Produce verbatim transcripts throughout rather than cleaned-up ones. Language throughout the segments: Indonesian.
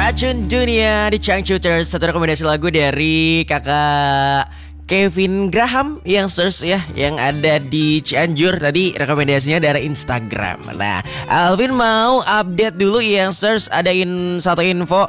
Racun Dunia di Changcuters. Satu rekomendasi lagu dari kakak Kevin Graham Youngsters ya, yang ada di Cianjur. Tadi rekomendasinya dari Instagram. Nah, Alvin mau update dulu Youngsters. Ada in, satu info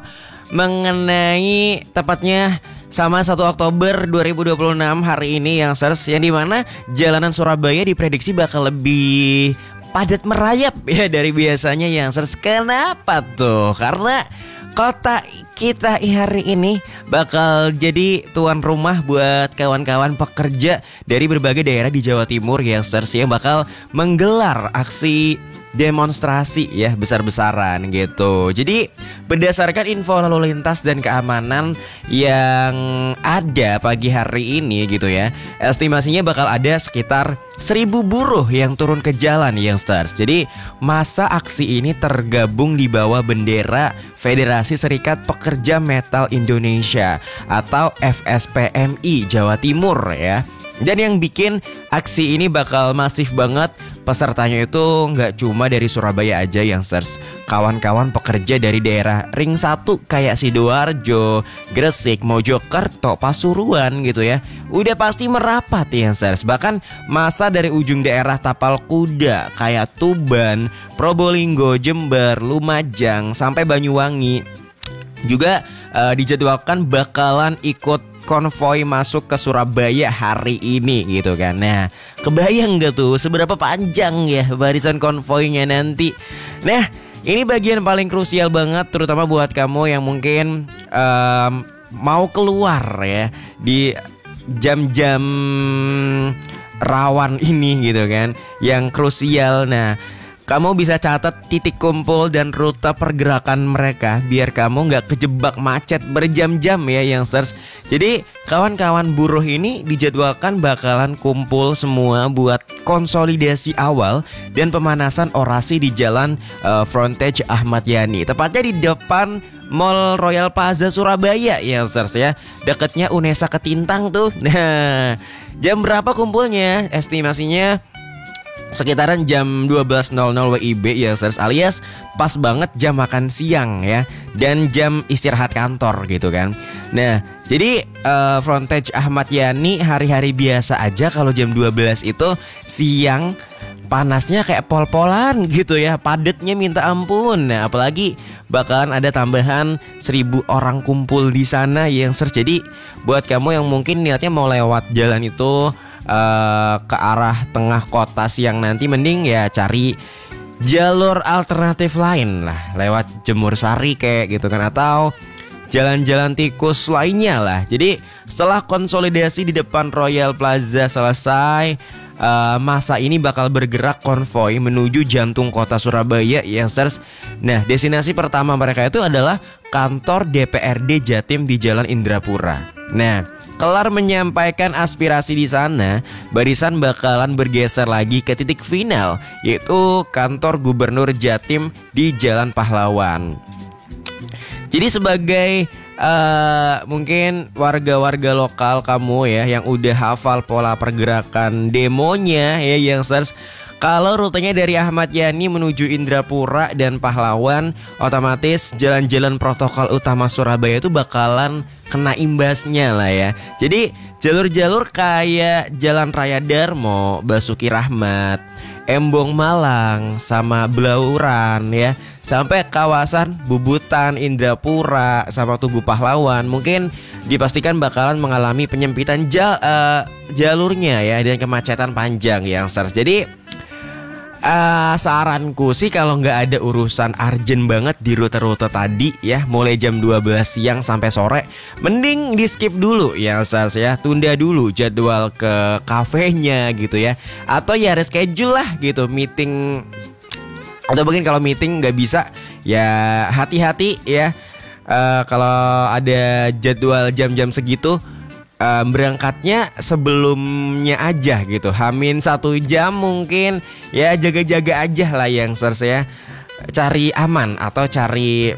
mengenai tepatnya sama satu Oktober dua ribu dua puluh enam hari ini Youngsters, yang dimana jalanan Surabaya diprediksi bakal lebih padat merayap ya dari biasanya Youngsters. Kenapa tuh? Karena kota kita hari ini bakal jadi tuan rumah buat kawan-kawan pekerja dari berbagai daerah di Jawa Timur Youngsters, yang bakal menggelar aksi demonstrasi ya besar-besaran gitu. Jadi berdasarkan info lalu lintas dan keamanan yang ada pagi hari ini gitu ya, estimasinya bakal ada sekitar seribu buruh yang turun ke jalan Youngsters. Jadi masa aksi ini tergabung di bawah bendera Federasi Serikat Pekerja Metal Indonesia atau F S P M I Jawa Timur ya. Dan yang bikin aksi ini bakal masif banget, pesertanya itu nggak cuma dari Surabaya aja Youngsters. Kawan-kawan pekerja dari daerah ring satu kayak Sidoarjo, Gresik, Mojokerto, Pasuruan gitu ya, udah pasti merapat Youngsters. Bahkan masa dari ujung daerah Tapal Kuda kayak Tuban, Probolinggo, Jember, Lumajang sampai Banyuwangi juga uh, dijadwalkan bakalan ikut konvoi masuk ke Surabaya hari ini gitu kan. Nah, kebayang gak tuh seberapa panjang ya barisan konvoinya nanti. Nah, ini bagian paling krusial banget, terutama buat kamu yang mungkin um, mau keluar ya di jam-jam rawan ini gitu kan, yang krusial. Nah, kamu bisa catat titik kumpul dan rute pergerakan mereka biar kamu nggak kejebak macet berjam-jam ya Youngsters. Jadi kawan-kawan buruh ini dijadwalkan bakalan kumpul semua buat konsolidasi awal dan pemanasan orasi di Jalan uh, Frontage Ahmad Yani, tepatnya di depan Mall Royal Plaza Surabaya Youngsters ya, deketnya Unesa Ketintang tuh. Nah, jam berapa kumpulnya? Estimasinya sekitaran jam dua belas nol nol W I B Youngsters, alias pas banget jam makan siang ya, dan jam istirahat kantor gitu kan. Nah, jadi uh, Frontage Ahmad Yani hari-hari biasa aja kalau jam dua belas itu siang panasnya kayak pol-polan gitu ya, padatnya minta ampun. Nah, apalagi bakalan ada tambahan seribu orang kumpul di sana Youngsters. Jadi buat kamu yang mungkin niatnya mau lewat jalan itu Uh, ke arah tengah kota siang nanti, mending ya cari jalur alternatif lain lah, lewat Jemur Sari kayak gitu kan, atau jalan-jalan tikus lainnya lah. Jadi setelah konsolidasi di depan Royal Plaza selesai, uh, masa ini bakal bergerak konvoi menuju jantung kota Surabaya Youngsters. Nah, destinasi pertama mereka itu adalah kantor D P R D Jatim di Jalan Indrapura. Nah, kelar menyampaikan aspirasi di sana, barisan bakalan bergeser lagi ke titik final, yaitu kantor Gubernur Jatim di Jalan Pahlawan. Jadi sebagai uh, mungkin warga-warga lokal kamu ya yang udah hafal pola pergerakan demonya ya Youngsters, kalau rutenya dari Ahmad Yani menuju Indrapura dan Pahlawan, otomatis jalan-jalan protokol utama Surabaya itu bakalan kena imbasnya lah ya. Jadi jalur-jalur kayak Jalan Raya Darmo, Basuki Rahmat, Embong Malang, sama Blauran ya, sampai kawasan Bubutan, Indrapura, sama Tugu Pahlawan mungkin dipastikan bakalan mengalami penyempitan jal, uh, jalurnya ya, dan kemacetan panjang Youngsters. Jadi Uh, saranku sih kalau nggak ada urusan urgent banget di rute-rute tadi ya, mulai jam dua belas siang sampai sore, mending di skip dulu ya Youngsters ya, tunda dulu jadwal ke kafenya gitu ya, atau ya reschedule lah gitu meeting, atau mungkin kalau meeting nggak bisa ya hati-hati ya, uh, kalau ada jadwal jam-jam segitu, Um, berangkatnya sebelumnya aja gitu, hamin satu jam mungkin ya, jaga-jaga aja lah Youngsters ya, cari aman atau cari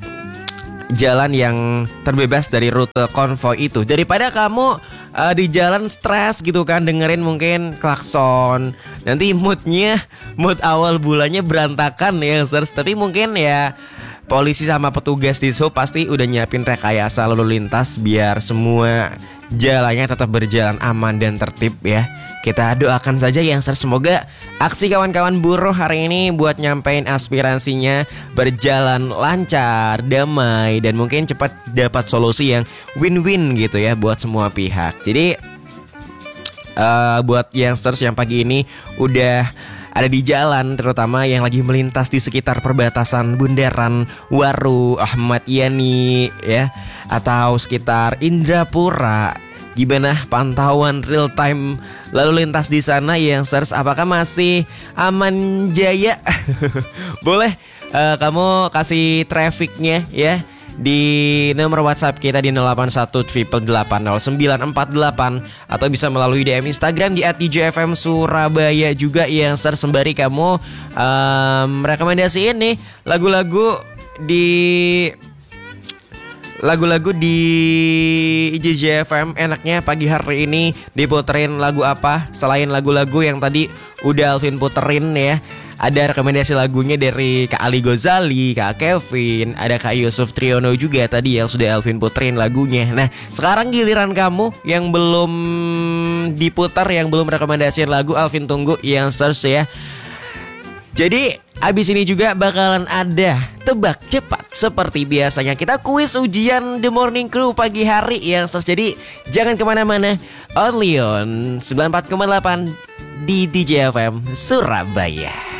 jalan yang terbebas dari rute konvoi itu, daripada kamu uh, di jalan stres gitu kan, dengerin mungkin klakson, nanti moodnya mood awal bulannya berantakan ya Youngsters. Tapi mungkin ya polisi sama petugas di sub pasti udah nyiapin rekayasa lalu lintas biar semua jalannya tetap berjalan aman dan tertib ya. Kita doakan saja Youngsters, semoga aksi kawan-kawan buruh hari ini buat nyampein aspirasinya berjalan lancar, damai, dan mungkin cepat dapat solusi yang win-win gitu ya buat semua pihak. Jadi uh, buat Youngsters yang pagi ini udah ada di jalan, terutama yang lagi melintas di sekitar perbatasan Bundaran Waru, Ahmad Yani ya, atau sekitar Indrapura, gimana pantauan real time lalu lintas di sana Youngsters? Apakah masih aman jaya? Boleh uh, kamu kasih trafficnya ya di nomor WhatsApp kita di nol delapan satu delapan delapan nol sembilan empat delapan, atau bisa melalui D M Instagram di at D J F M Surabaya juga Youngsters, sembari kamu um, rekomendasiin nih lagu-lagu di lagu-lagu di I J J F M. Enaknya pagi hari ini diputerin lagu apa selain lagu-lagu yang tadi udah Alvin puterin ya? Ada rekomendasi lagunya dari Kak Ali Gozali, Kak Kevin, ada Kak Yusuf Triono juga tadi yang sudah Alvin puterin lagunya. Nah, sekarang giliran kamu yang belum diputar, yang belum rekomendasiin lagu, Alvin tunggu Youngsters ya. Jadi abis ini juga bakalan ada tebak cepat seperti biasanya. Kita kuis ujian The Morning Crew pagi hari Youngsters. Jadi jangan kemana-mana, only on sembilan puluh empat koma delapan di D J F M Surabaya.